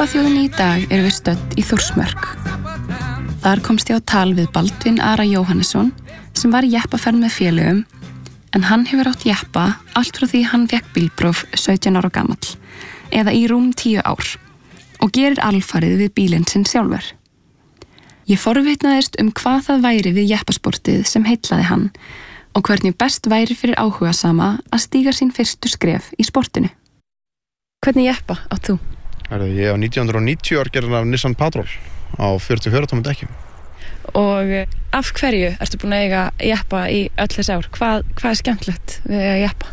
Jeppaþjóðinni í dag erum við stödd í Þórsmörk. Þar komst ég á tal við Baldvin Ara Jóhannesson sem var í jeppaferð með félögum, en hann hefur átt jeppa allt frá því hann fékk bílpróf 17 ára gamall, eða í rúm 10 ár, og gerir alfarið við bílinn sinn sjálfur. Ég forvitnaðist hvað það væri við jeppasportið sem heillaði hann og hvernig best væri fyrir áhugasama að stíga sín fyrstu skref í sportinu. Hvernig jeppa átt þú? Ég á 1990 ár gerði af Nissan Patrol á 44 tómum dekkjum. Og af hverju ertu búin að eiga jeppa í öll þessi ár? Hvað er skemmtilegt við að jeppa?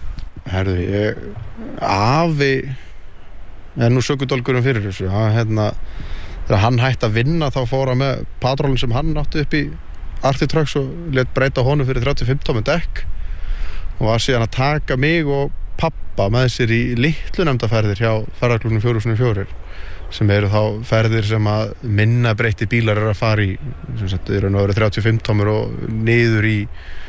Afi er nú sökudólgurinn fyrir þessu. Þegar hann hætti að vinna þá fór hann með Patrolin sem hann átti upp í Arctic Trucks og lét breyta honum fyrir 35 tómum dekk og var síðan að taka mig og pappa með sér í litlu nefndaferðir hjá ferðarklúbbnum 404 sem eru þá ferðir sem að minna breytti bílar að fara í raun og veru 35 tómur og niður í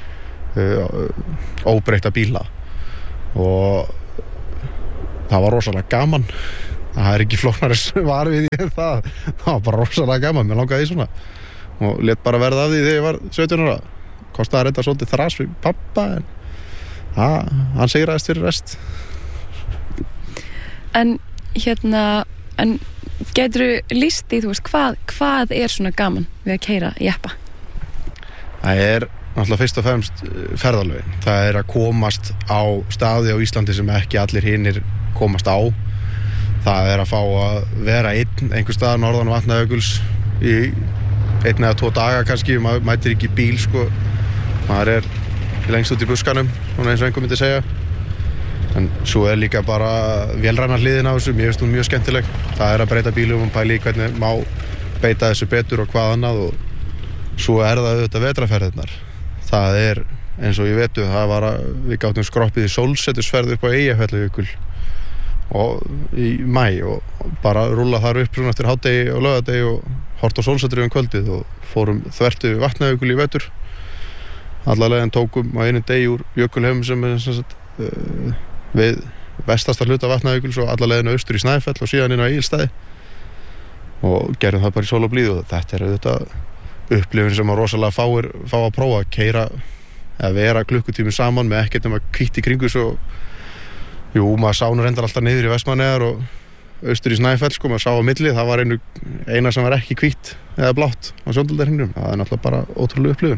óbreytta bíla og það var rosalega gaman. Það er ekki flóknari svar við því það var bara rosalega gaman, mér langaði í svona og lét bara verða af því þegar ég var 17 ára. Kostaði að reynda svolítið þras við pappa en hann sigraðist fyrir rest. En geturðu lýst í, hvað er svona gaman við að keyra jeppa? Það er náttúrulega fyrst og fremst ferðalögin. Það er að komast á staði á Íslandi sem ekki allir hinir komast á. Það er að fá að vera einhver stað norðan Vatnajökuls í 1 eða 2 daga kannski, maður mætir ekki í bíl maður er lengst út í buskanum, eins og einhver myndi segja. En svo er líka bara vélræna hliðin á þessu, mér finnst hún mjög skemmtileg. Það er að breyta bílum og pæla í hvernig má beita þessu betur og hvað annað og svo er það auðvitað vetrarferðirnar. Það er, eins og ég vetu, við gátum skroppið í sólsetursferð upp á Eyjafjallajökul og í maí og bara rúlla þar upp svona eftir hádegi og laugardegi og hort á sólsetur kvöldið og fórum þvert yfir Vatnajökul í vetur. Alla leiðin tókum á einu degi úr jökulheim sem er við vestasta hluta Vatnajökuls og alla leiðin austur í Snæfell og síðan inn á Egilsstaði og gerum það bara í sól og blíðu og þetta er auðvitað upplifun sem að rosalega fá að prófa að keyra eða vera klukkutími saman með ekkert nema hvítt í kringu svo maður sá nú reyndar alltaf niður í Vestmannaeyjar og austur í Snæfell maður sá á milli, það var eina sem var ekki hvítt eða blátt á Sjóndaldarhringnum. Það er náttúrulega bara ótrúlega upplifun.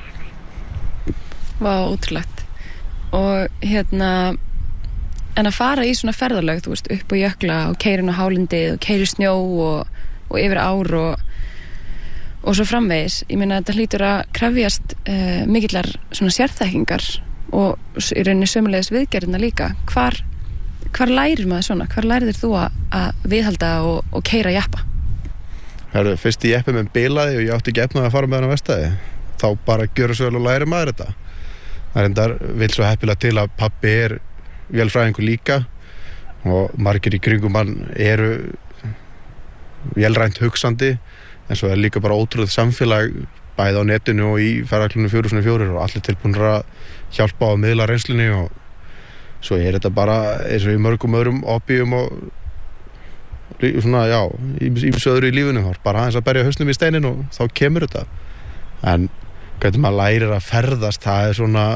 Vá, ótrúlegt. Og en að fara í svona ferðalög, upp á jökla og keyra inn á hálendið og keyra í snjó og yfir ár og svo framvegis. Ég meina þetta hlýtur að krefjast mikillar svona sérþekkingar og í rauninni sömulegis viðgerðina líka. Hvar lærir maður svona? Hvar lærir þú að viðhalda og keyra jeppa? Fyrst í jeppi með bilaði og ég átti ekki efnað að fara með hann á Vestæði. Þá bara gjöra svo vel og læri maður þetta. Það reyndar vil svo heppilega til að pabbi er vélfræðingur líka og margir í kringum hann eru vélrænt hugsandi en svo er líka bara ótrúlega samfélag bæði á netinu og í ferðarklúbbnum 404 og allir tilbúnir að hjálpa á að miðla reynslunni og svo er þetta bara eins og í mörgum öðrum hobbyum og svona, ýmsu öðru í lífinu þá bara aðeins að berja hausnum í steinin og þá kemur þetta. En hvernig maður lærir að ferðast það er svona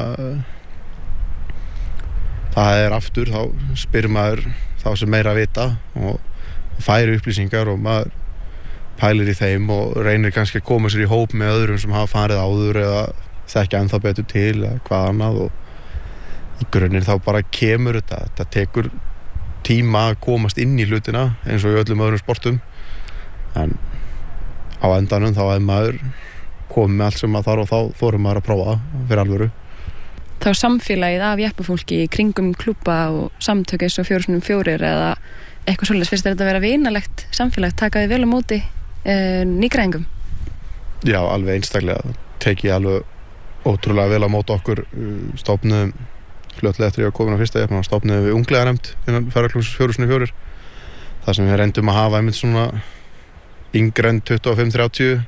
það er aftur þá spyr maður þá sem meira vita og færi upplýsingar og maður pælir í þeim og reynir kannski að koma sér í hóp með öðrum sem hafa farið áður eða þekkja ennþá betur til eða hvað annað og í grunninn þá bara kemur þetta tekur tíma að komast inn í hlutina eins og í öllum öðrum sportum en á endanum þá er maður komið með allt sem maður þarf og þá þorum maður að prófa fyrir alvöru. Þá samfélagið af jeppafólki í kringum klúbba og samtök eins og 404 eða eitthvað svoleiðis, finnst þetta að vera vinalegt samfélag, taka þið vel á móti nýgræðingum? Já, alveg einstaklega. Tekið alveg ótrúlega vel á móti okkur stofnuðum fljótlega eftir ég var komin á fyrsta jeppana stofnuðum við unglinganemnd innan ferðarklúbbsins 404 þar sem við reyndum að hafa einmitt svona yngri en 25-30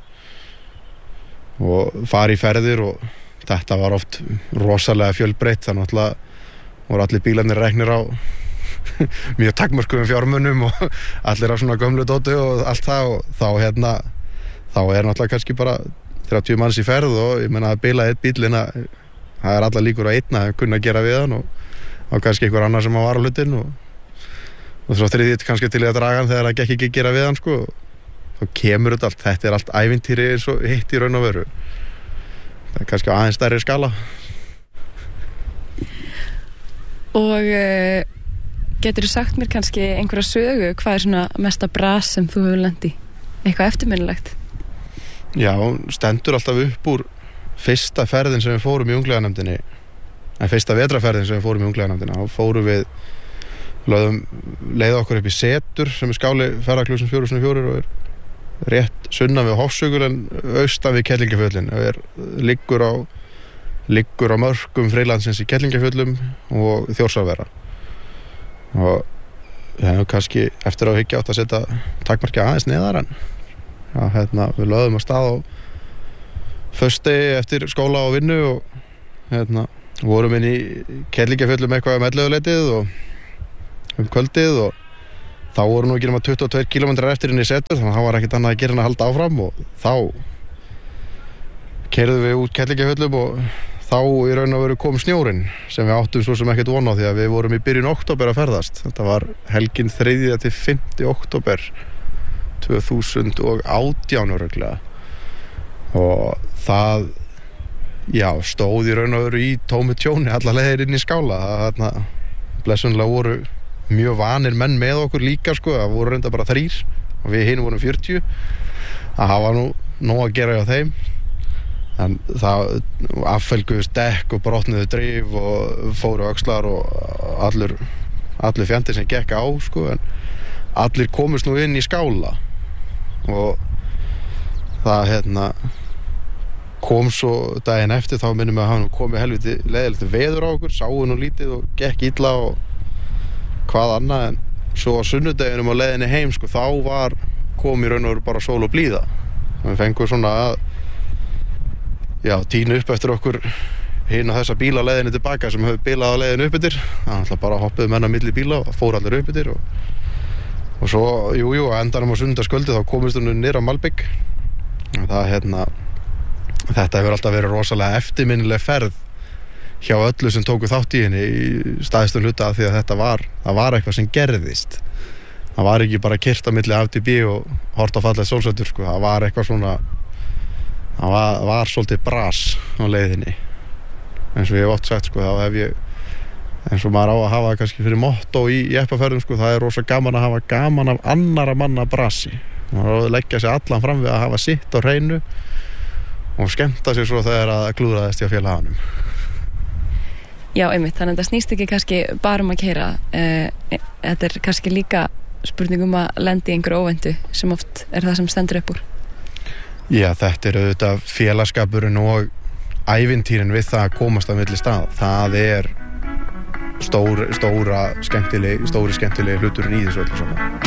og fara í ferðir og þetta var oft rosalega fjölbreytt þannig að voru allir bílarnir reknir á mjög takmörkuðum fjármunum og allir á svona gömlu dótu og allt það, og þá þá er náttúrulega kannski bara 30 manns í ferð og ég meina að bila eitt bílina, það er alla líkur á einn að kunna gera við hann og kannski einhver annar sem var á hlutinn og svo þriðið kannski til að draga hann þegar það gekk ekki að gera við hann sko. Þá kemur þetta er allt ævintýri eins og hitt í raun og veru. Það er kannski á aðeins stærri skala. Og geturðu sagt mér kannski einhverja sögu, hvað er svona mesta bras sem þú hefur lent í? Eitthvað eftirminnilegt? Já, stendur alltaf upp úr fyrsta ferðin sem við fórum í unglinganefndinni, fyrsta vetrarferðin sem við fórum í unglinganefndina. Þá fórum við, leiða okkur upp í Setur sem er skáli ferðaklúsins 404 og er rétt sunnan við Hofsjökul en austan við Kerlingafjöllin. Liggur á mörkum friðlandsins í Kerlingafjöllum og Þjórsárvera. Og það er kannski eftir að hyggja átt að setja takmarki aðeins neðar en við lögðum að stað á föstudegi eftir skóla og vinnu og vorum inn í Kerlingafjöllum eitthvað 11-leitið og kvöldið og þá voru nú ekki nema 22 kilometrar eftir inn í Setur, þannig að það var ekkert annað að gera en að halda áfram og þá keyrðum við út Kerlingafjöllum og þá í raun og veru kom snjórinn sem við áttum svo sem ekkert von á því að við vorum í byrjun október að ferðast. Þetta var helgin 3. til 5. október 2018 örugglega og það stóð í raun og veru í tómu tjóni alla leiðir inn í skála. Blessunlega voru mjög vanir menn með okkur líka sko, það voru reynda bara 3 og við hinn vorum 40. Það var nú nóg að gera hjá þeim en það affelguðust dekk og brotnuðu drif og fóru öxlar og allur fjandi sem gekk á sko, en allir komust nú inn í skála og það kom svo daginn eftir, þá minnum við að hafa komið helviti leiðilegt veður á okkur, sáu nú lítið og gekk illa og hvað annað, en svo á sunnudeginum á leiðinni heim sko, þá var komið raun og veru bara sól og blíða. Við fengum svona að tína upp eftir okkur hinn á þessa bíla leiðinni tilbaka sem höfðu bilað á leiðinni upp yfir. Það bara hoppuðu menn á milli bíla og fóru allir upp yfir og svo, á endanum á sunnudagskvöldi þá komist hún niður á Malbygg. Þetta hefur alltaf verið rosalega eftirminnileg ferð hjá öllu sem tóku þátt í henni í stæðstum hluta af því að það var eitthvað sem gerðist. Það var ekki bara keyrt á milli FDB og hort á fallegt sólsetur sko. Það var eitthvað svona, það var svolítið bras á leiðinni. Eins og ég hef oft sagt sko, þá hef ég, eins og maður á að hafa kannski fyrir motto í jeppaferðum sko, það er rosa gaman að hafa gaman af annara manna brasi. Maður á að leggja sig allan fram við að hafa sitt á hreinu og skemmta sig svo þegar að klúðraðist hjá félaganum. Já, einmitt, þannig að það snýst ekki kannski bara að keyra. Þetta er kannski líka spurning að lenda í einhverju óvæntu sem oft er það sem stendur upp úr. Já, þetta er auðvitað félagsskapurinn og ævintýrin við það að komast á milli stað. Það er stóri skemmtilegi hluturinn í þessu öllu saman.